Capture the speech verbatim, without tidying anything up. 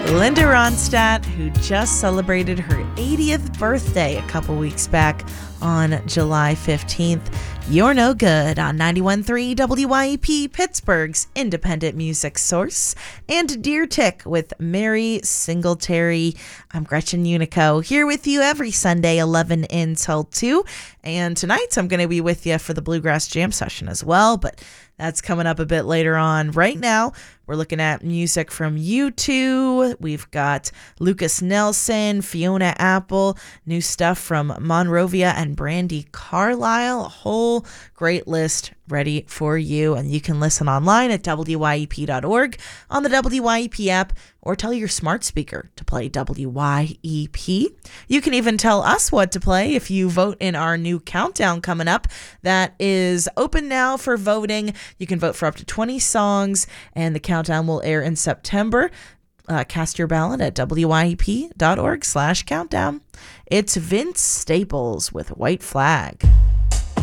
Linda Ronstadt, who just celebrated her eightieth birthday a couple weeks back on July fifteenth. You're No Good on ninety-one point three W Y E P, Pittsburgh's independent music source, and Deer Tick with Mary Singletary. I'm Gretchen Unico, here with you every Sunday, eleven until two, and tonight I'm going to be with you for the Bluegrass Jam session as well, but that's coming up a bit later on. Right now, we're looking at music from U two. We've got Lucas Nelson, Fiona Apple, new stuff from Monrovia and Brandy Carlisle. A whole great list ready for you. And you can listen online at W Y E P dot org, on the W Y E P app, or tell your smart speaker to play W Y E P. You can even tell us what to play if you vote in our new countdown coming up. That is open now for voting. You can vote for up to twenty songs, and the countdown will air in September. Uh, cast your ballot at W Y E P dot org slash countdown. It's Vince Staples with White Flag.